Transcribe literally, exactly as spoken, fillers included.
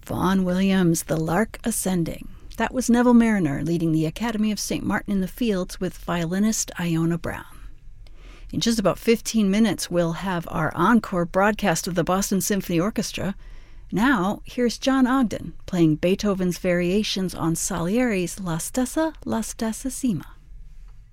Vaughan Williams, The Lark Ascending. That was Neville Mariner leading the Academy of Saint Martin in the Fields with violinist Iona Brown. In just about fifteen minutes, we'll have our encore broadcast of the Boston Symphony Orchestra. Now, here's John Ogden playing Beethoven's variations on Salieri's La Stessa, La Stessa Sima.